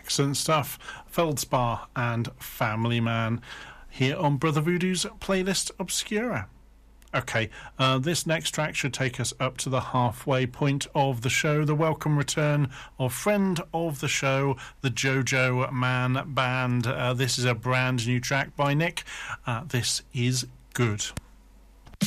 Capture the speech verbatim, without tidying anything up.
accent stuff. Feldspar and Family Man here on Brother Voodoo's Playlist Obscura. Okay, uh, this next track should take us up to the halfway point of the show. The welcome return of friend of the show, the Jojo Man Band. Uh, this is a brand new track by Nick. Uh, this is Good.